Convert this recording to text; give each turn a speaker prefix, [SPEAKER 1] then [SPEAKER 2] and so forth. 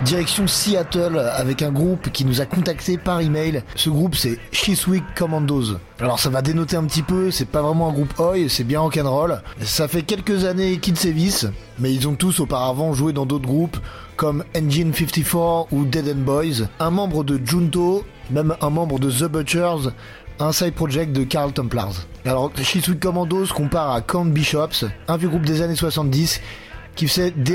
[SPEAKER 1] Direction Seattle avec un groupe qui nous a contacté par email. Ce groupe c'est Chiswick Commandos. Alors ça va dénoter un petit peu, c'est pas vraiment un groupe oi, c'est bien rock'n'roll. Ça fait quelques années qu'ils sévissent, mais ils ont tous auparavant joué dans d'autres groupes comme Engine 54 ou Dead End Boys. Un membre de Junto, même un membre de The Butchers, un side project de Carl Templars. Alors Chiswick Commandos compare à Count Bishops, un vieux groupe des années 70 qui faisait